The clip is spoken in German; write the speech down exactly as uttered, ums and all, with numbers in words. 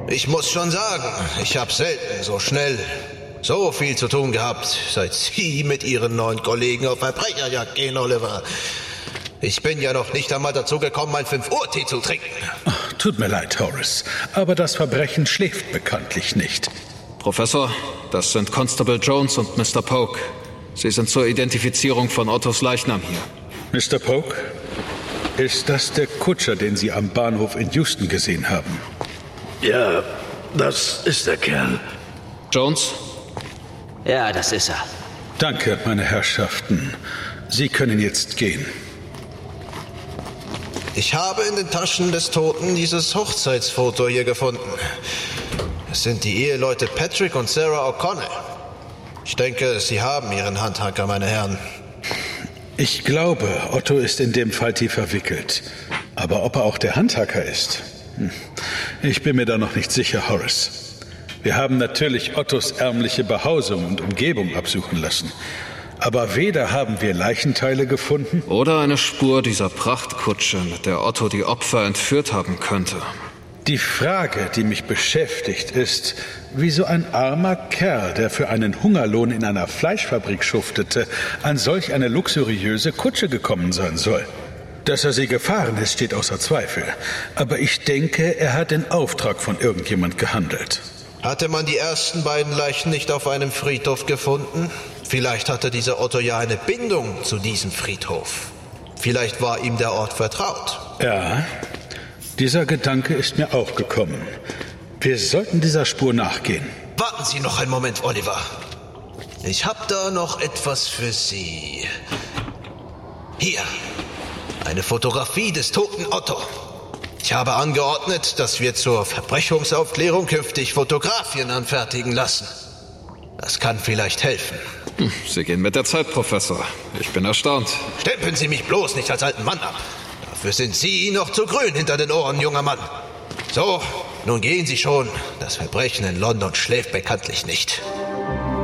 Ich muss schon sagen, ich habe selten so schnell so viel zu tun gehabt, seit Sie mit Ihren neuen Kollegen auf Verbrecherjagd gehen, Oliver. Ich bin ja noch nicht einmal dazu gekommen, mein fünf Uhr Tee zu trinken. Ach, tut mir leid, Horace, aber das Verbrechen schläft bekanntlich nicht. Professor, das sind Constable Jones und Mister Polk. Sie sind zur Identifizierung von Ottos Leichnam hier. Mister Polk, ist das der Kutscher, den Sie am Bahnhof in Houston gesehen haben? Ja, das ist der Kerl. Jones? Ja, das ist er. Danke, meine Herrschaften. Sie können jetzt gehen. Ich habe in den Taschen des Toten dieses Hochzeitsfoto hier gefunden. Es sind die Eheleute Patrick und Sarah O'Connell. Ich denke, Sie haben Ihren Handhacker, meine Herren. Ich glaube, Otto ist in dem Fall tief verwickelt. Aber ob er auch der Handhacker ist? Hm. Ich bin mir da noch nicht sicher, Horace. Wir haben natürlich Ottos ärmliche Behausung und Umgebung absuchen lassen. Aber weder haben wir Leichenteile gefunden... Oder eine Spur dieser Prachtkutsche, mit der Otto die Opfer entführt haben könnte. Die Frage, die mich beschäftigt, ist, wieso ein armer Kerl, der für einen Hungerlohn in einer Fleischfabrik schuftete, an solch eine luxuriöse Kutsche gekommen sein soll. Dass er sie gefahren ist, steht außer Zweifel. Aber ich denke, er hat in Auftrag von irgendjemand gehandelt. Hatte man die ersten beiden Leichen nicht auf einem Friedhof gefunden? Vielleicht hatte dieser Otto ja eine Bindung zu diesem Friedhof. Vielleicht war ihm der Ort vertraut. Ja, dieser Gedanke ist mir auch gekommen. Wir sollten dieser Spur nachgehen. Warten Sie noch einen Moment, Oliver. Ich habe da noch etwas für Sie. Hier, eine Fotografie des toten Otto. Ich habe angeordnet, dass wir zur Verbrechungsaufklärung künftig Fotografien anfertigen lassen. Das kann vielleicht helfen. Hm, Sie gehen mit der Zeit, Professor. Ich bin erstaunt. Stempeln Sie mich bloß nicht als alten Mann ab. Dafür sind Sie noch zu grün hinter den Ohren, junger Mann. So, nun gehen Sie schon. Das Verbrechen in London schläft bekanntlich nicht.